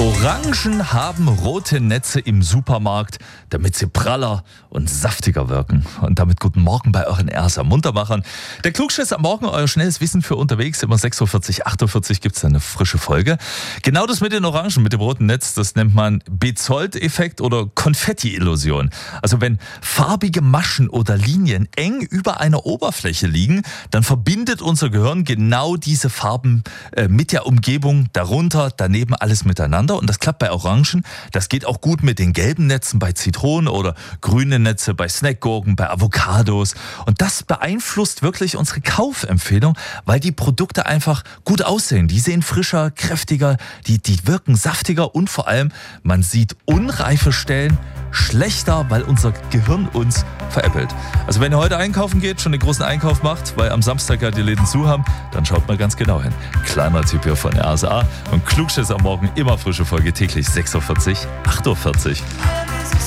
Orangen haben rote Netze im Supermarkt, damit sie praller und saftiger wirken. Und damit guten Morgen bei euren Ersa Muntermachern. Der Klugschiss am Morgen, euer schnelles Wissen für unterwegs. Immer 6.40 Uhr, 8.40 Uhr gibt es eine frische Folge. Genau das mit den Orangen, mit dem roten Netz, das nennt man Bezold-Effekt oder Konfetti-Illusion. Also wenn farbige Maschen oder Linien eng über einer Oberfläche liegen, dann verbindet unser Gehirn genau diese Farben mit der Umgebung, darunter, daneben alles miteinander. Und das klappt bei Orangen. Das geht auch gut mit den gelben Netzen bei Zitronen oder grüne Netze bei Snackgurken, bei Avocados. Und das beeinflusst wirklich unsere Kaufempfehlung, weil die Produkte einfach gut aussehen. Die sehen frischer, kräftiger, die wirken saftiger und vor allem, man sieht unreife Stellen schlechter, weil unser Gehirn uns veräppelt. Also wenn ihr heute einkaufen geht, schon den großen Einkauf macht, weil am Samstag ja die Läden zu haben, dann schaut mal ganz genau hin. Kleiner Tipp hier von RSA und Klugschiss am Morgen, immer frische Folge täglich 6.40 Uhr, 8.40 Uhr.